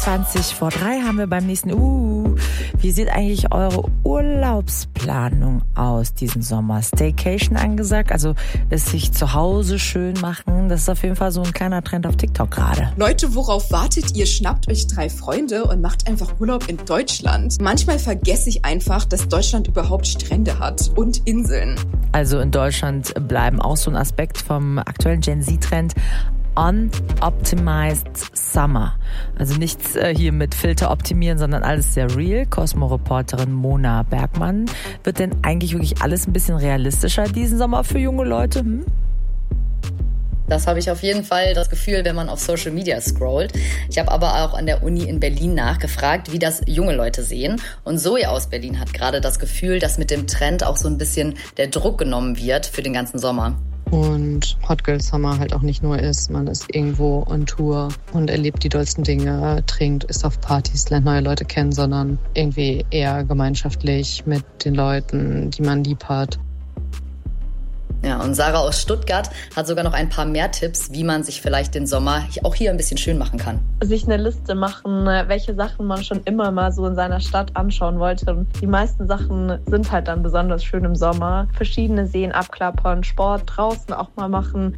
3 haben wir beim nächsten. Wie sieht eigentlich eure Urlaubsplanung aus diesen Sommer? Staycation angesagt, also es sich zu Hause schön machen. Das ist auf jeden Fall so ein kleiner Trend auf TikTok gerade. Leute, worauf wartet ihr? Schnappt euch 3 Freunde und macht einfach Urlaub in Deutschland. Manchmal vergesse ich einfach, dass Deutschland überhaupt Strände hat und Inseln. Also in Deutschland bleiben auch so ein Aspekt vom aktuellen Gen Z-Trend. Unoptimized Summer. Also nichts hier mit Filter optimieren, sondern alles sehr real. Cosmo-Reporterin Mona Bergmann. Wird denn eigentlich wirklich alles ein bisschen realistischer diesen Sommer für junge Leute? Das habe ich auf jeden Fall das Gefühl, wenn man auf Social Media scrollt. Ich habe aber auch an der Uni in Berlin nachgefragt, wie das junge Leute sehen. Und Zoe aus Berlin hat gerade das Gefühl, dass mit dem Trend auch so ein bisschen der Druck genommen wird für den ganzen Sommer. Und Hot Girl Summer halt auch nicht nur ist, man ist irgendwo on Tour und erlebt die dollsten Dinge, trinkt, ist auf Partys, lernt neue Leute kennen, sondern irgendwie eher gemeinschaftlich mit den Leuten, die man lieb hat. Ja, und Sarah aus Stuttgart hat sogar noch ein paar mehr Tipps, wie man sich vielleicht den Sommer auch hier ein bisschen schön machen kann. Sich eine Liste machen, welche Sachen man schon immer mal so in seiner Stadt anschauen wollte. Und die meisten Sachen sind halt dann besonders schön im Sommer. Verschiedene Seen abklappern, Sport draußen auch mal machen.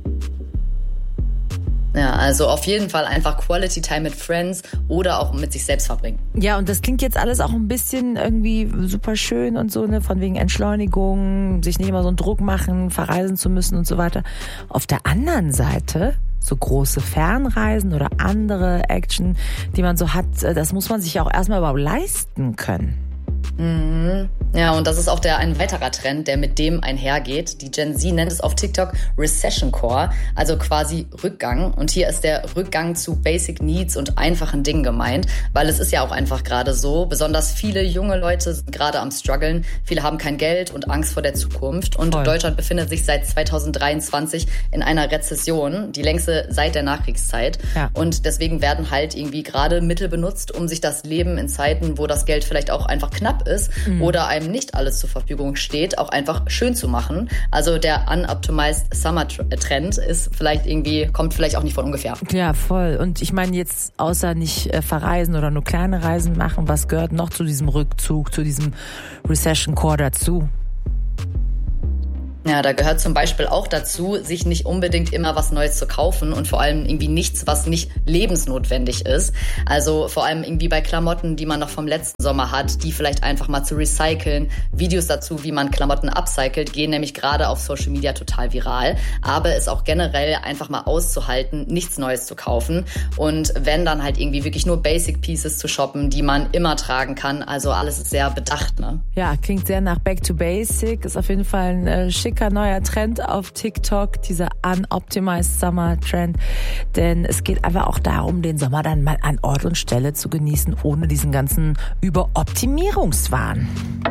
Ja, also auf jeden Fall einfach Quality Time mit Friends oder auch mit sich selbst verbringen. Ja, und das klingt jetzt alles auch ein bisschen irgendwie super schön und so, ne, von wegen Entschleunigung, sich nicht immer so einen Druck machen, verreisen zu müssen und so weiter. Auf der anderen Seite, so große Fernreisen oder andere Action, die man so hat, das muss man sich ja auch erstmal überhaupt leisten können. Mhm. Ja, und das ist auch ein weiterer Trend, der mit dem einhergeht. Die Gen Z nennt es auf TikTok Recession Core, also quasi Rückgang. Und hier ist der Rückgang zu Basic Needs und einfachen Dingen gemeint, weil es ist ja auch einfach gerade so, besonders viele junge Leute sind gerade am struggeln. Viele haben kein Geld und Angst vor der Zukunft. Und Deutschland befindet sich seit 2023 in einer Rezession, die längste seit der Nachkriegszeit. Ja. Und deswegen werden halt irgendwie gerade Mittel benutzt, um sich das Leben in Zeiten, wo das Geld vielleicht auch einfach knapp ist oder einem nicht alles zur Verfügung steht, auch einfach schön zu machen. Also der Unoptimized Summer Trend kommt vielleicht auch nicht von ungefähr. Ja, voll. Und ich meine jetzt, außer nicht verreisen oder nur kleine Reisen machen, was gehört noch zu diesem Rückzug, zu diesem Recession Core dazu? Ja, da gehört zum Beispiel auch dazu, sich nicht unbedingt immer was Neues zu kaufen und vor allem irgendwie nichts, was nicht lebensnotwendig ist. Also vor allem irgendwie bei Klamotten, die man noch vom letzten Sommer hat, die vielleicht einfach mal zu recyceln. Videos dazu, wie man Klamotten upcycelt, gehen nämlich gerade auf Social Media total viral. Aber es auch generell einfach mal auszuhalten, nichts Neues zu kaufen. Und wenn dann halt irgendwie wirklich nur Basic Pieces zu shoppen, die man immer tragen kann. Also alles ist sehr bedacht, ne? Ja, klingt sehr nach Back to Basic. Ist auf jeden Fall ein schicker neuer Trend auf TikTok, dieser Unoptimized Summer Trend. Denn es geht einfach auch darum, den Sommer dann mal an Ort und Stelle zu genießen, ohne diesen ganzen Überoptimierungswahn.